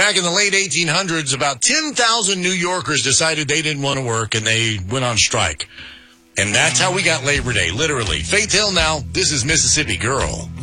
Back in the late 1800s, about 10,000 New Yorkers decided they didn't want to work, and they went on strike. And that's how we got Labor Day, literally. Faith Hill now, this is Mississippi Girl.